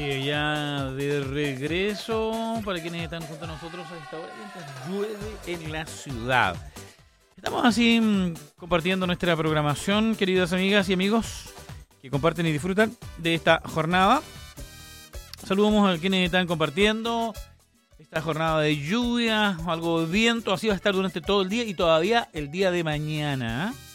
Ya de regreso para quienes están junto a nosotros a esta hora mientras llueve en la ciudad. Estamos así compartiendo nuestra programación, queridas amigas y amigos que comparten y disfrutan de esta jornada. Saludamos a quienes están compartiendo esta jornada de lluvia, algo de viento, así va a estar durante todo el día y todavía el día de mañana.